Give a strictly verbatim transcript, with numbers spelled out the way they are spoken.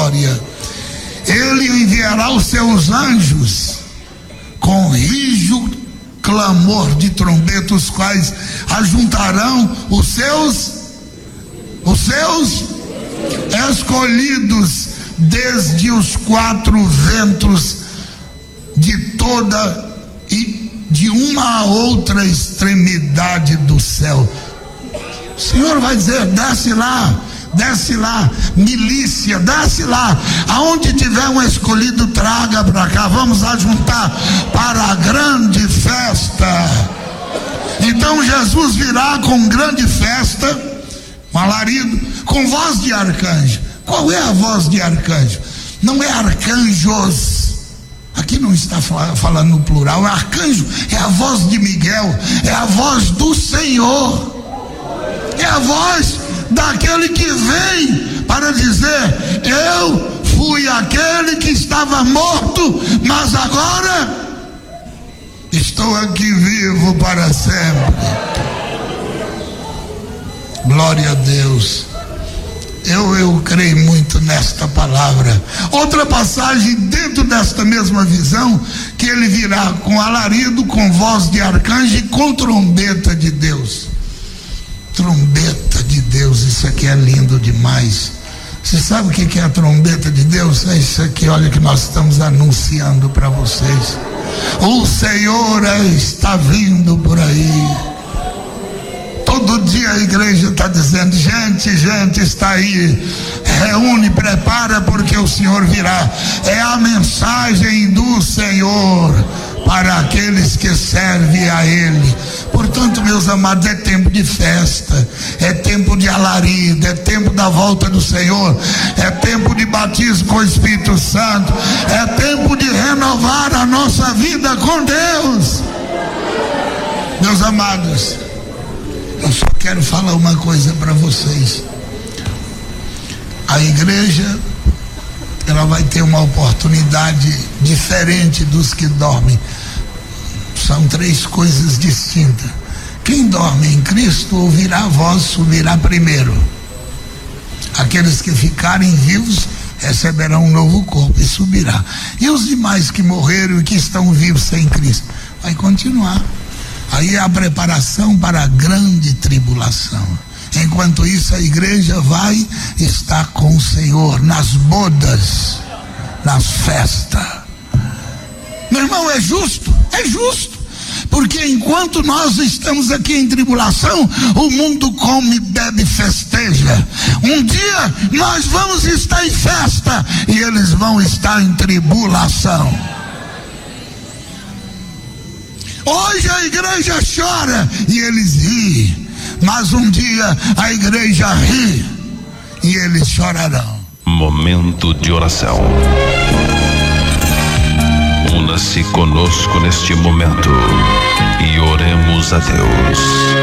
glória. Ele enviará os seus anjos com rijo clamor de trombeta, os quais ajuntarão os seus os seus escolhidos desde os quatro ventos de toda e de uma a outra extremidade do céu. O Senhor vai dizer: desce lá, desce lá, milícia, desce lá, aonde tiver um escolhido, traga para cá, vamos ajuntar para a grande festa. Então Jesus virá com grande festa, com alarido, com voz de arcanjo. Qual é a voz de arcanjo? Não é arcanjos, aqui não está falando no plural, é arcanjo, é a voz de Miguel, é a voz do Senhor, é a voz daquele que vem para dizer: eu fui aquele que estava morto, mas agora estou aqui vivo para sempre. Glória a Deus. Eu, eu creio muito nesta palavra. Outra passagem dentro desta mesma visão, que ele virá com alarido, com voz de arcanjo e com trombeta de Deus. Trombeta de Deus, isso aqui é lindo demais. Você sabe o que é a trombeta de Deus? É isso aqui, olha, que nós estamos anunciando para vocês. O Senhor está vindo por aí. Todo dia a igreja está dizendo: gente, gente, está aí, reúne, prepara, porque o Senhor virá. É a mensagem do Senhor para aqueles que servem a Ele. Portanto, meus amados, é tempo de festa, é tempo de alarido, é tempo da volta do Senhor, é tempo de batismo com o Espírito Santo, é tempo de renovar a nossa vida com Deus. Meus amados, eu só quero falar uma coisa para vocês. A igreja, ela vai ter uma oportunidade diferente dos que dormem. São três coisas distintas. Quem dorme em Cristo ouvirá a voz, subirá primeiro. Aqueles que ficarem vivos receberão um novo corpo e subirá. E os demais que morreram e que estão vivos sem Cristo, vai continuar. Aí é a preparação para a grande tribulação. Enquanto isso, a igreja vai estar com o Senhor nas bodas, nas festas. Meu irmão, é justo? É justo. Porque enquanto nós estamos aqui em tribulação, o mundo come, bebe, festeja. Um dia nós vamos estar em festa e eles vão estar em tribulação. Hoje a igreja chora e eles riem, mas um dia a igreja ri e eles chorarão. Momento de oração. Una-se conosco neste momento e oremos a Deus.